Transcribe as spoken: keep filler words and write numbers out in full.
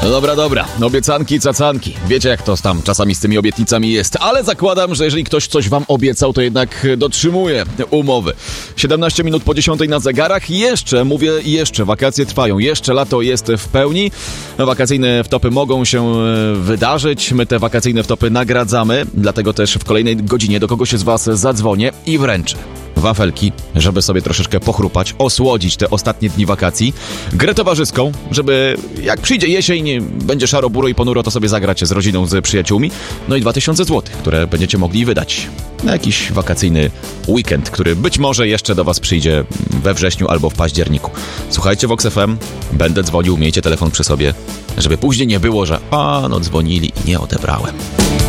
No dobra, dobra. Obiecanki, cacanki. Wiecie, jak to tam czasami z tymi obietnicami jest. Ale zakładam, że jeżeli ktoś coś wam obiecał, to jednak dotrzymuje umowy. siedemnaście minut po dziesiątej na zegarach. Jeszcze, mówię jeszcze, wakacje trwają. Jeszcze lato jest w pełni. Wakacyjne wtopy mogą się wydarzyć. My te wakacyjne wtopy nagradzamy. Dlatego też w kolejnej godzinie do kogoś z was zadzwonię i wręczę wafelki, żeby sobie troszeczkę pochrupać, osłodzić te ostatnie dni wakacji. Grę towarzyską, żeby jak przyjdzie jesień, będzie szaro, buro i ponuro, to sobie zagrać z rodziną, z przyjaciółmi. No i dwa tysiące złotych, które będziecie mogli wydać na jakiś wakacyjny weekend, który być może jeszcze do was przyjdzie we wrześniu albo w październiku. Słuchajcie Vox F M, będę dzwonił, miejcie telefon przy sobie, żeby później nie było, że a no dzwonili i nie odebrałem.